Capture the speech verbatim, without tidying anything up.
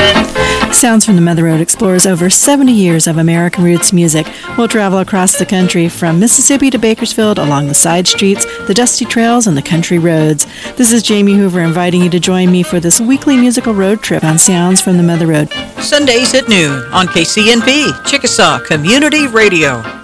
Sounds from the Mother Road explores over seventy years of American roots music. We'll travel across the country from Mississippi to Bakersfield along the side streets, the dusty trails, and the country roads. This is Jamie Hoover inviting you to join me for this weekly musical road trip on Sounds from the Mother Road. Sundays at noon on K C N P, Chickasaw Community Radio.